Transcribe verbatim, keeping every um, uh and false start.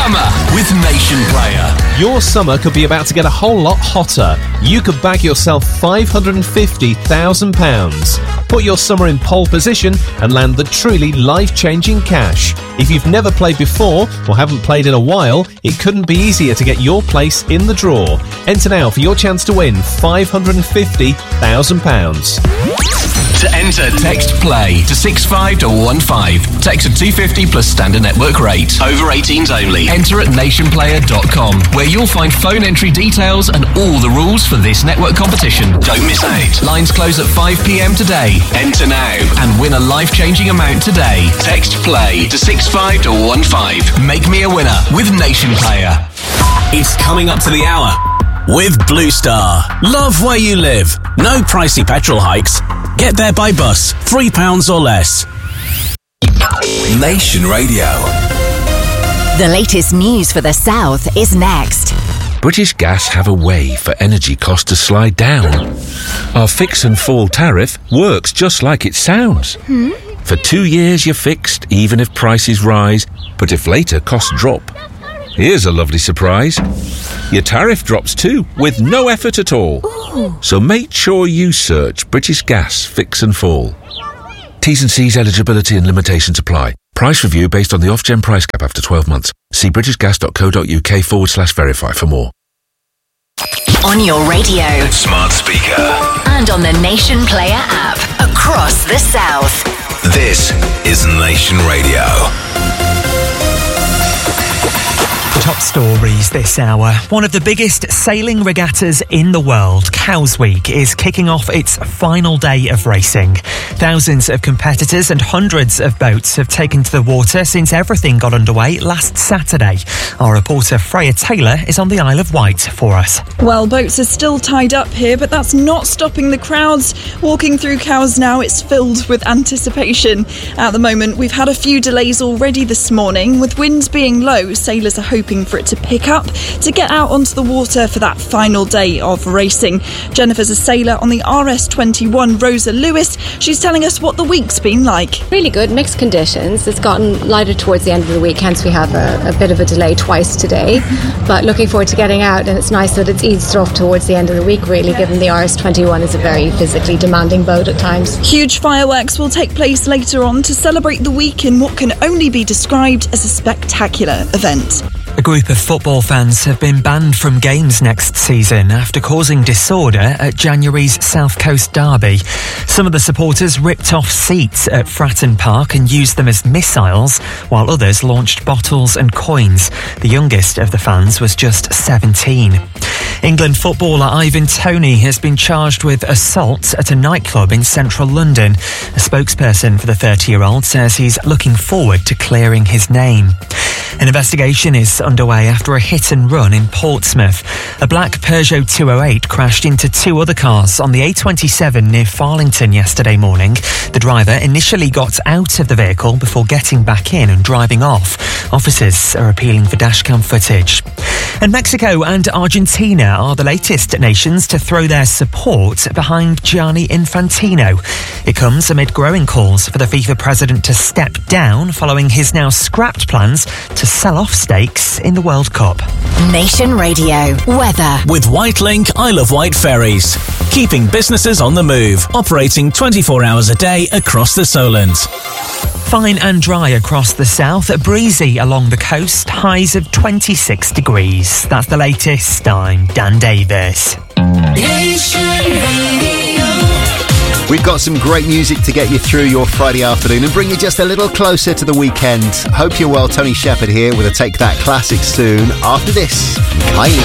summer with Nation Player. Your summer could be about to get a whole lot hotter. You could bag yourself five hundred fifty thousand pounds. Put your summer in pole position and land the truly life-changing cash. If you've never played before or haven't played in a while, it couldn't be easier to get your place in the draw. Enter now for your chance to win five hundred fifty thousand pounds. To enter, text PLAY to six five one one five. Text at two fifty plus standard network rate. Over eighteens only. Enter at nation player dot com, where you'll find phone entry details and all the rules for this network competition. Don't miss out. Lines close at five p.m. today. Enter now and win a life-changing amount today. Text PLAY to six five one one five. Make me a winner with Nation Player. It's coming up to the hour with Blue Star. Love where you live. No pricey petrol hikes. Get there by bus, three pounds or less. Nation Radio. The latest news for the South is next. British Gas have a way for energy costs to slide down. Our fix and fall tariff works just like it sounds. Hmm? For two years you're fixed, even if prices rise, but if later costs drop. Here's a lovely surprise. Your tariff drops too, with no effort at all. Ooh. So make sure you search British Gas Fix and Fall. T's and C's eligibility and limitations apply. Price review based on the off-gen price cap after twelve months. See britishgas.co.uk forward slash verify for more. On your radio, Smart speaker. and on the Nation Player app across the South. This is Nation Radio. Top stories this hour. One of the biggest sailing regattas in the world, Cowes Week, is kicking off its final day of racing. Thousands of competitors and hundreds of boats have taken to the water since everything got underway last Saturday. Our reporter Freya Taylor is on the Isle of Wight for us. Well, boats are still tied up here, but that's not stopping the crowds. Walking through Cowes now, it's filled with anticipation. At the moment, we've had a few delays already this morning. With winds being low, sailors are hoping for it to pick up to get out onto the water for that final day of racing. Jennifer's a sailor on the R S twenty-one, Rosa Lewis. She's telling us what the week's been like. Really good, mixed conditions. It's gotten lighter towards the end of the week, hence we have a, a bit of a delay twice today. But looking forward to getting out, and it's nice that it's eased off towards the end of the week, really, given the R S twenty-one is a very physically demanding boat at times. Huge fireworks will take place later on to celebrate the week in what can only be described as a spectacular event. A group of football fans have been banned from games next season after causing disorder at January's South Coast derby. Some of the supporters ripped off seats at Fratton Park and used them as missiles, while others launched bottles and coins. The youngest of the fans was just seventeen. England footballer Ivan Toney has been charged with assault at a nightclub in central London. A spokesperson for the thirty-year-old says he's looking forward to clearing his name. An investigation is underway after a hit and run in Portsmouth. A black Peugeot two oh eight crashed into two other cars on the A twenty-seven near Farlington yesterday morning. The driver initially got out of the vehicle before getting back in and driving off. Officers are appealing for dashcam footage. And Mexico and Argentina are the latest nations to throw their support behind Gianni Infantino. It comes amid growing calls for the FIFA president to step down following his now scrapped plans to sell off stakes in the World Cup. Nation Radio weather with Whitelink Isle of Wight ferries, keeping businesses on the move, operating twenty-four hours a day across the Solent. Fine and dry across the south, breezy along the coast, highs of twenty-six degrees. That's the latest. I'm Dan Davis. We've got some great music to get you through your Friday afternoon and bring you just a little closer to the weekend. Hope you're well. Tony Shepherd here with a Take That classic soon. After this, Kylie.